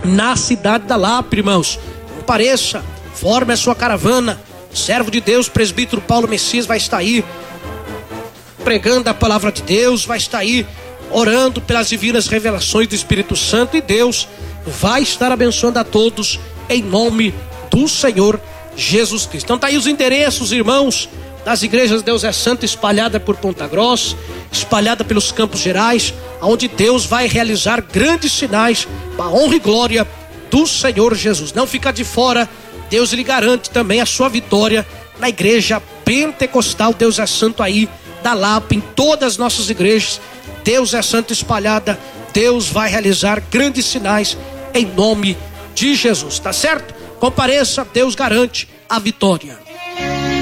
na cidade da Lapa, irmãos. Compareça, forme a sua caravana. Servo de Deus, presbítero Paulo Messias vai estar aí pregando a palavra de Deus, vai estar aí orando pelas divinas revelações do Espírito Santo, e Deus vai estar abençoando a todos em nome do Senhor Jesus Cristo. Então tá aí os endereços, irmãos, das igrejas Deus é Santo, espalhada por Ponta Grossa, espalhada pelos Campos Gerais, onde Deus vai realizar grandes sinais para a honra e glória do Senhor Jesus. Não fica de fora, Deus lhe garante também a sua vitória na igreja pentecostal Deus é Santo aí da Lapa, em todas as nossas igrejas Deus é Santo espalhada. Deus vai realizar grandes sinais em nome de Jesus, tá certo? Compareça, Deus garante a vitória.